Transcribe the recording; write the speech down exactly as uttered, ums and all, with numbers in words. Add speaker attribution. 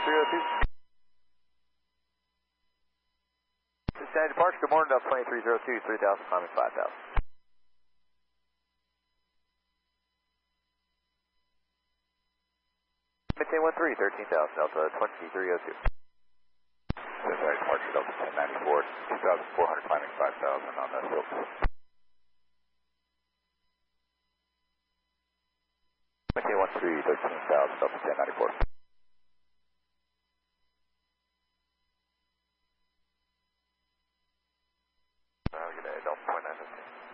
Speaker 1: three oh two. Cincinnati departure, good morning, Delta twenty-three oh two, three thousand, climbing five thousand. Maintain one three, thirteen thousand, Delta twenty-three oh two. Cincinnati departure, Delta ten ninety-four, two thousand four hundred, climbing five thousand on the slope. Maintain one three, thirteen thousand, Delta ten ninety-four.